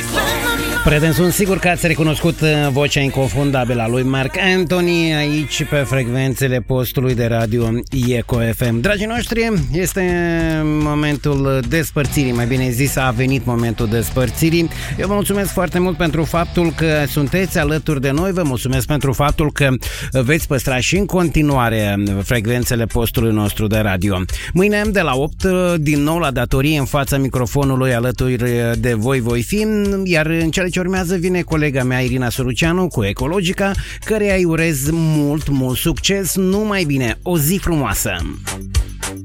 Prieteni, sunt sigur că ați recunoscut vocea inconfundabilă a lui Marc Anthony aici pe frecvențele postului de radio Eco FM. Dragii noștri, este momentul despărțirii, mai bine zis, a venit momentul despărțirii. Eu vă mulțumesc foarte mult pentru faptul că sunteți alături de noi, vă mulțumesc pentru faptul că veți păstra și în continuare frecvențele postului nostru de radio. Mâine de la 8, din nou la datorie, în fața microfonului alături de voi fi, iar în cele ce urmează vine colega mea Irina Soruceanu cu Ecologica, căreia îi urez mult succes, numai bine, o zi frumoasă!